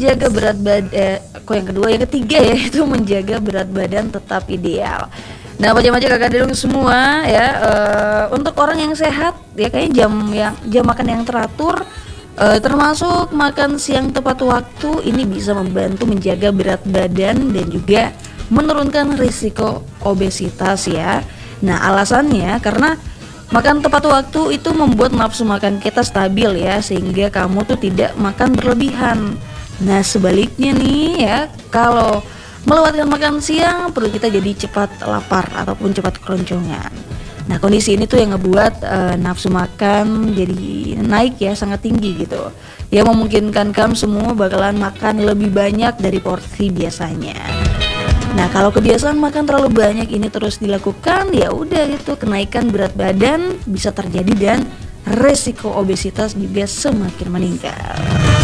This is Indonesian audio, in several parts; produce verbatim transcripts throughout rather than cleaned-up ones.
menjaga berat badan, kok yang kedua, yang ketiga ya itu menjaga berat badan tetap ideal. Nah, pacemaci kakak dong semua ya, uh, untuk orang yang sehat ya kayaknya jam yang jam makan yang teratur, uh, termasuk makan siang tepat waktu, ini bisa membantu menjaga berat badan dan juga menurunkan risiko obesitas ya. Nah, alasannya karena makan tepat waktu itu membuat nafsu makan kita stabil ya, sehingga kamu tuh tidak makan berlebihan. Nah, sebaliknya nih ya, kalau melewatkan makan siang perut kita jadi cepat lapar ataupun cepat keroncongan. Nah, kondisi ini tuh yang ngebuat uh, nafsu makan jadi naik ya, sangat tinggi gitu. Ya memungkinkan kamu semua bakalan makan lebih banyak dari porsi biasanya. Nah, kalau kebiasaan makan terlalu banyak ini terus dilakukan, ya udah gitu, kenaikan berat badan bisa terjadi dan resiko obesitas juga semakin meningkat.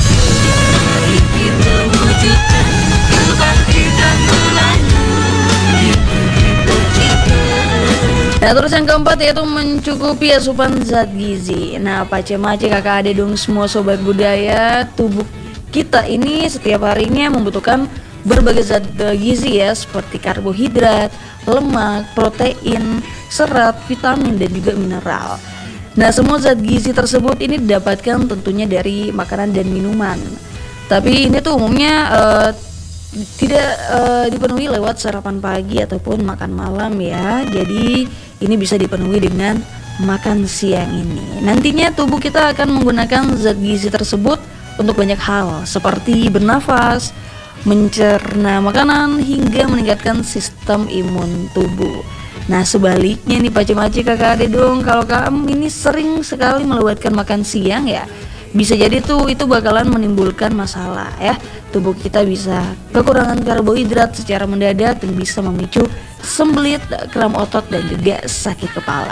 Nah, terus yang keempat yaitu mencukupi asupan zat gizi. Nah, pace-mace kakak adik dong semua sobat budaya, tubuh kita ini setiap harinya membutuhkan berbagai zat gizi ya, seperti karbohidrat, lemak, protein, serat, vitamin dan juga mineral. Nah, semua zat gizi tersebut ini didapatkan tentunya dari makanan dan minuman. Tapi ini tuh umumnya uh, tidak uh, dipenuhi lewat sarapan pagi ataupun makan malam ya. Jadi ini bisa dipenuhi dengan makan siang ini. Nantinya tubuh kita akan menggunakan zat gizi tersebut untuk banyak hal seperti bernafas, mencerna makanan hingga meningkatkan sistem imun tubuh. Nah, sebaliknya nih pace-mace kakak adik dong, kalau kamu ini sering sekali melewatkan makan siang ya, bisa jadi tuh itu bakalan menimbulkan masalah ya. Tubuh kita bisa kekurangan karbohidrat secara mendadak dan bisa memicu sembelit, kram otot dan juga sakit kepala.